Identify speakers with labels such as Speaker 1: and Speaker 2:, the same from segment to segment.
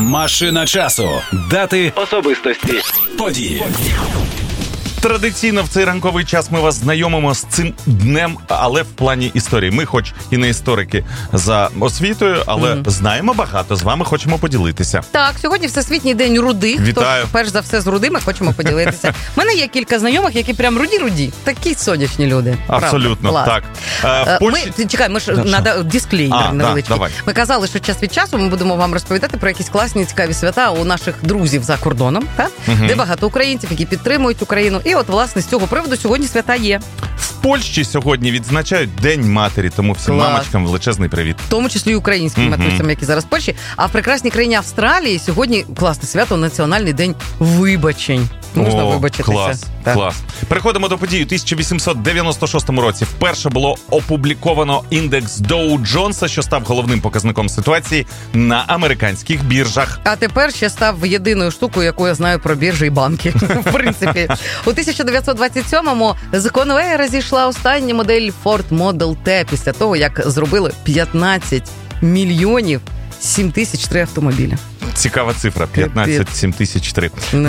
Speaker 1: Машина часу. Дати, особистості, події.
Speaker 2: Традиційно в цей ранковий час ми вас знайомимо з цим днем, але в плані історії. Ми хоч і не історики за освітою, але знаємо багато, з вами хочемо поділитися.
Speaker 3: Так, сьогодні Всесвітній день рудих.
Speaker 2: Вітаю.
Speaker 3: Тож, перш за все, з рудими хочемо поділитися. У мене є кілька знайомих, які прям руді-руді. Такі сонячні люди.
Speaker 2: Абсолютно,
Speaker 3: правда.
Speaker 2: так.
Speaker 3: Ми ж надо дисклеймер невеличкий.
Speaker 2: Давай.
Speaker 3: Ми казали, що час від часу ми будемо вам розповідати про якісь класні, цікаві свята у наших друзів за кордоном, так? Де багато українців, які підтримують Україну. І от, власне, з цього приводу сьогодні свята є.
Speaker 2: В Польщі сьогодні відзначають День матері, тому всім мамочкам величезний привіт.
Speaker 3: В тому числі і українським матусям, які зараз в Польщі. А в прекрасній країні Австралії сьогодні класне свято, Національний день вибачень. Можна вибачитися.
Speaker 2: Клас. Переходимо до подій. У 1896 році вперше було опубліковано індекс Доу Джонса, що став головним показником ситуації на американських біржах.
Speaker 3: А тепер ще став єдиною штукою, яку я знаю про біржі і банки. В принципі. У 1927-му з конвеєра зійшла остання модель Ford Model T після того, як зробили 15 мільйонів 7003 автомобіля.
Speaker 2: Цікава цифра, 15-7003. У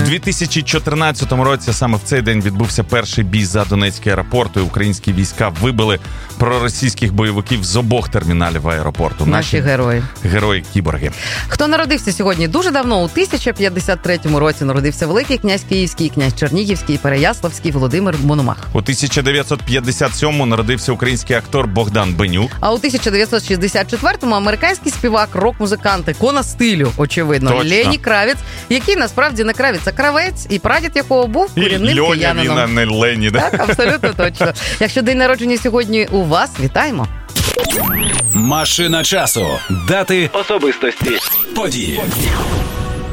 Speaker 2: 2014 році саме в цей день відбувся перший бій за Донецький аеропорт, і українські війська вибили проросійських бойовиків з обох терміналів аеропорту.
Speaker 3: Наші герої.
Speaker 2: Герої-кіборги.
Speaker 3: Хто народився сьогодні дуже давно? У 1053 році народився Великий князь Київський, князь Чернігівський, Переяславський Володимир Мономах.
Speaker 2: У 1957-му народився український актор Богдан Бенюк.
Speaker 3: А у 1964-му американський співак, рок-музикант, ікона стилю, очевидно,
Speaker 2: Точно.
Speaker 3: Лені Кравіц, який насправді не Кравіц, а Кравець, і прадід якого був корінним
Speaker 2: Льоня,
Speaker 3: киянином.
Speaker 2: він, а не Лені, да?
Speaker 3: Так, абсолютно точно. Якщо день народження сьогодні у вас, вітаємо.
Speaker 1: Машина часу. Дати, особистості, події.